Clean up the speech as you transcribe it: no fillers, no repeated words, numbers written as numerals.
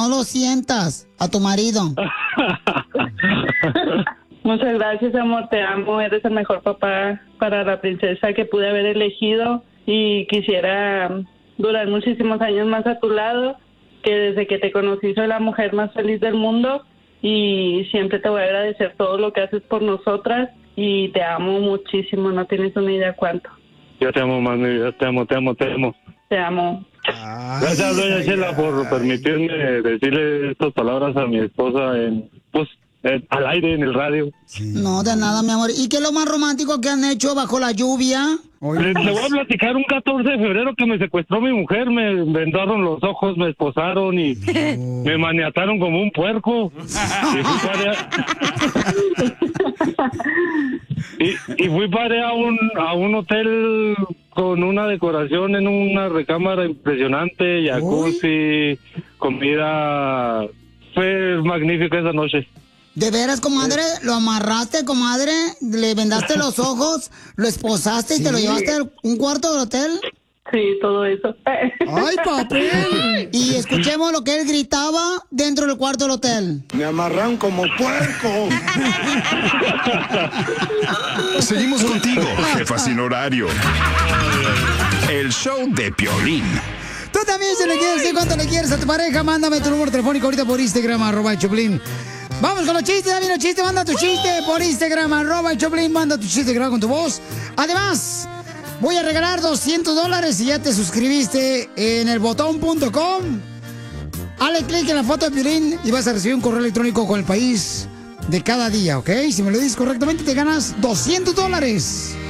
no lo sientas a tu marido. Muchas gracias, amor, te amo, eres el mejor papá para la princesa que pude haber elegido y quisiera durar muchísimos años más a tu lado, que desde que te conocí soy la mujer más feliz del mundo y siempre te voy a agradecer todo lo que haces por nosotras y te amo muchísimo, no tienes una idea cuánto. Yo te amo, más mi vida, te amo. Te amo. Gracias, doña Chela, por permitirme decirle estas palabras a mi esposa al aire, en el radio. No, de nada, mi amor. ¿Y qué es lo más romántico que han hecho bajo la lluvia? Le voy a platicar un 14 de febrero que me secuestró mi mujer, me vendaron los ojos, me esposaron y me maniataron como un puerco. Y fui paré a un hotel con una decoración en una recámara impresionante, jacuzzi, comida. Fue magnífica esa noche. ¿De veras, comadre? ¿Lo amarraste, comadre? ¿Le vendaste los ojos? ¿Lo esposaste y te lo llevaste a un cuarto del hotel? Sí, todo eso. ¡Ay, papel! Y escuchemos lo que él gritaba dentro del cuarto del hotel. Me amarran como puerco. Seguimos contigo, jefa sin horario. El show de Piolín. Tú también, si le quieres decir cuánto le quieres a tu pareja, mándame tu número telefónico ahorita por Instagram, @el Choplin. Vamos con los chistes, David, los chistes. Manda tu chiste por Instagram, @el Choplin. Manda tu chiste, graba con tu voz. Además, voy a regalar $200 si ya te suscribiste en elbotón.com. Hale clic en la foto de Piolín y vas a recibir un correo electrónico con el país de cada día, ¿ok? Si me lo dices correctamente, te ganas $200.